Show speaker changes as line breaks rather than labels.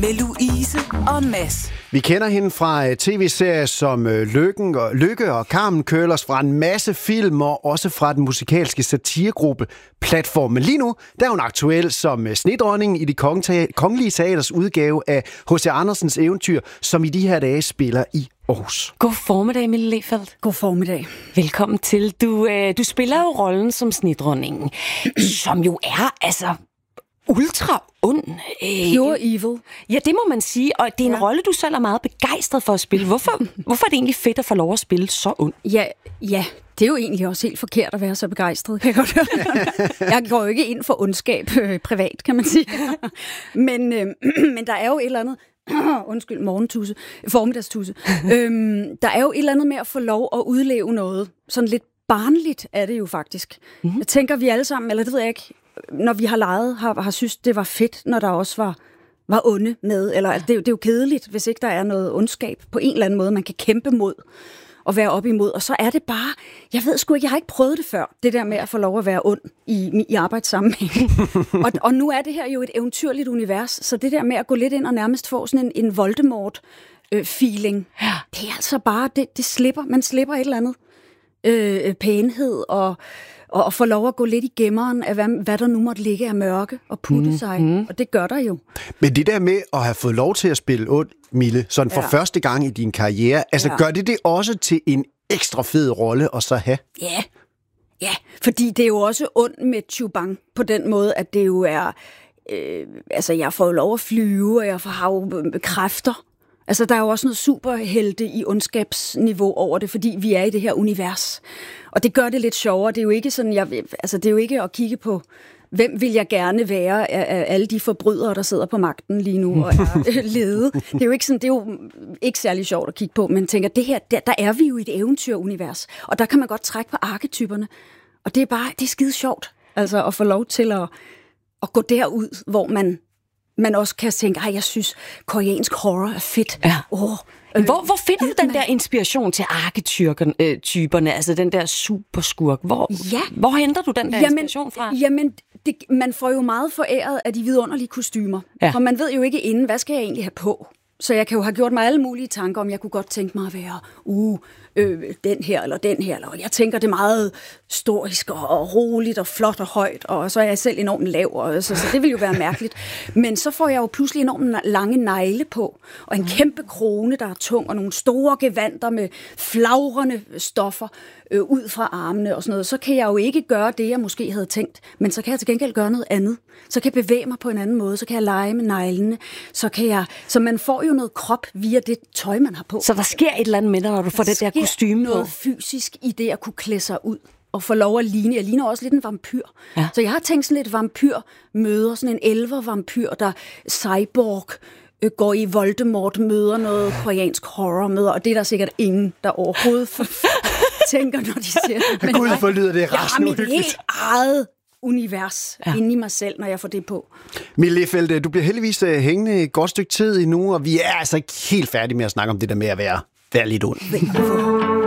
Med Louise og Mads.
Vi kender hende fra tv-serier som Lykke og Carmen Curlers, fra en masse film og også fra den musikalske satiregruppe Platform. Men lige nu, der er hun aktuel som snedronning i de kongelige teaters udgave af H.C. Andersens eventyr, som i de her dage spiller i Aarhus.
God formiddag, Mille Lefeldt.
God formiddag.
Velkommen til. Du spiller jo rollen som snedronningen, som jo er ultra ond.
Pure evil.
Ja, det må man sige. Og det er en rolle, du selv er meget begejstret for at spille. Hvorfor er det egentlig fedt at få lov at spille så ond?
Ja, det er jo egentlig også helt forkert at være så begejstret. Jeg går jo ikke ind for ondskab privat, kan man sige. Men der er jo et eller andet... Undskyld, morgentusse. Formiddagstusse. Der er jo et eller andet med at få lov at udleve noget. Sådan lidt barnligt er det jo faktisk. Mm-hmm. Jeg tænker, vi alle sammen, eller det ved jeg ikke, når vi har leget, har synes, det var fedt, når der også var onde med. Eller det er jo kedeligt, hvis ikke der er noget ondskab på en eller anden måde, man kan kæmpe mod og være op imod. Og så er det bare, jeg ved sgu ikke, jeg har ikke prøvet det før, det der med at få lov at være ond i arbejdssammenhæng. og nu er det her jo et eventyrligt univers, så det der med at gå lidt ind og nærmest få sådan en Voldemort-feeling, det er altså bare, det slipper, man slipper et eller andet pænhed og få lov at gå lidt i gemmeren af, hvad der nu måtte ligge af mørke og putte sig. Og det gør der jo.
Men det der med at have fået lov til at spille ond, Mille, sådan for første gang i din karriere, gør det også til en ekstra fed rolle at så have?
Ja, fordi det er jo også ond med Chubang på den måde, at det jo er... jeg får jo lov at flyve, og jeg har jo kræfter. Altså, der er jo også noget superhelte i ondskabsniveau over det, fordi vi er i det her univers. Og det gør det lidt sjovere. Det er jo ikke sådan, det er jo ikke at kigge på, hvem vil jeg gerne være af alle de forbrydere, der sidder på magten lige nu og er lede. Det er jo ikke sådan, det er jo ikke særlig sjovt at kigge på, men tænker, det her, der er vi jo i et eventyrunivers, og der kan man godt trække på arketyperne. Og det er skide sjovt, altså at få lov til at gå derud, hvor man også kan tænke, jeg synes, koreansk horror er fedt. Ja.
Hvor finder du den der inspiration til arketyperne, altså den der superskurk? Hvor henter du den der inspiration fra?
Jamen, man får jo meget foræret af de vidunderlige kostymer. Ja. For man ved jo ikke inden, hvad skal jeg egentlig have på? Så jeg kan jo have gjort mig alle mulige tanker om, jeg kunne godt tænke mig at være den her, eller jeg tænker det meget storisk og roligt og flot og højt, og så er jeg selv enormt lav, så det vil jo være mærkeligt. Men så får jeg jo pludselig enormt lange negle på, og en kæmpe krone, der er tung, og nogle store gevanter med flagrende stoffer ud fra armene og sådan noget. Så kan jeg jo ikke gøre det, jeg måske havde tænkt, men så kan jeg til gengæld gøre noget andet. Så kan jeg bevæge mig på en anden måde, så kan jeg lege med neglene, så man får jo noget krop via det tøj, man har på.
Så der sker et eller andet med dig, når du får det der kostyme på?
Noget fysisk i det at kunne klæde sig ud og få lov at ligne. Jeg ligner også lidt en vampyr. Ja. Så jeg har tænkt sådan lidt vampyr møder, sådan en elvervampyr, der cyborg går i Voldemort, møder noget koreansk horror, møder, og det er der sikkert ingen, der overhovedet tænker, når de ser det.
Men Gud, hvor lyder det rasende
uhyggeligt. Jeg har mit helt eget univers inde i mig selv, når jeg får det på.
Mille Lefeldt, du bliver heldigvis hængende et godt stykke tid endnu, og vi er altså ikke helt færdige med at snakke om det der med at være lidt ond.